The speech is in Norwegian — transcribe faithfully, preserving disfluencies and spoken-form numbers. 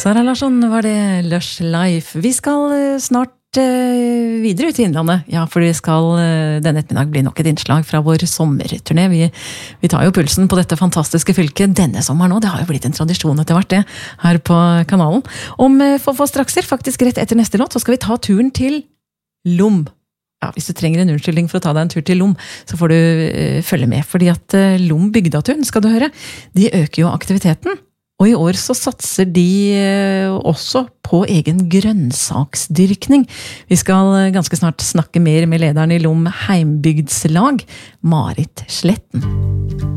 Sara Larsson var det, Lush Life. Vi skal snart uh, videre ut i Innlandet. Ja, for det skal uh, denne ettermiddag bli nok et innslag fra vår sommerturné. Vi, vi tar jo pulsen på dette fantastiske fylket denne sommeren nå. Det har jo blitt en tradisjon etter hvert det, her på kanalen. Om uh, for få strakser, faktisk rett etter neste låt, så skal vi ta turen til Lom. Ja, hvis du trenger en unnskyldning for å ta deg en tur til Lom, så får du uh, følge med, fordi at uh, Lom bygdatun, skal du høre, de øker jo aktiviteten. Og i år så satser de også på egen grønnsaksdyrkning. Vi skal ganske snart snakke mer med lederen i Lom heimbygdslag, Marit Sletten.